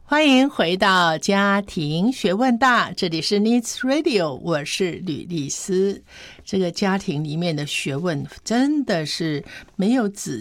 欢迎回到家庭学问大，这里是 Needs Radio， 我是吕丽思。这个家庭里面的学问真的是没有仔